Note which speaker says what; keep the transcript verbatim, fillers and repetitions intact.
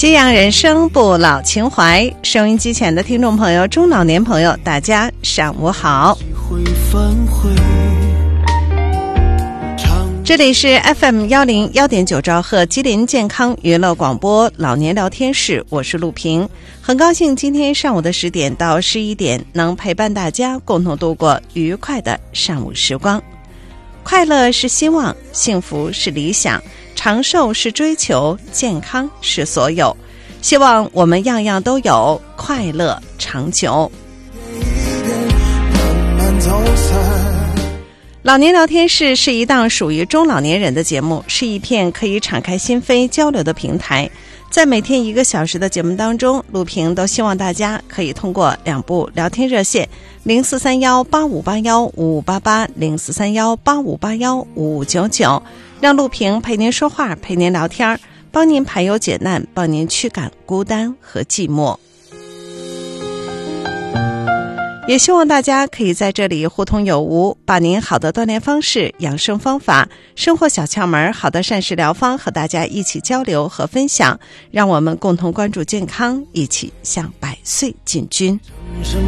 Speaker 1: 夕阳人生不老情怀，收音机前的听众朋友、中老年朋友，大家上午好。这里是 F M 一零一点九兆赫吉林健康娱乐广播老年聊天室，我是陆平，很高兴今天上午的十点到十一点能陪伴大家共同度过愉快的上午时光。快乐是希望，幸福是理想，长寿是追求，健康是所有。希望我们样样都有，快乐长久。老年聊天室是一档属于中老年人的节目，是一片可以敞开心扉交流的平台。在每天一个小时的节目当中，陆平都希望大家可以通过两部聊天热线零四三幺八五八幺五五八八、零四三幺八五八幺五五九九，让陆平陪您说话，陪您聊天，帮您排忧解难，帮您驱赶孤单和寂寞。也希望大家可以在这里互通有无，把您好的锻炼方式、养生方法、生活小窍门、好的膳食疗方和大家一起交流和分享，让我们共同关注健康，一起向百岁进军。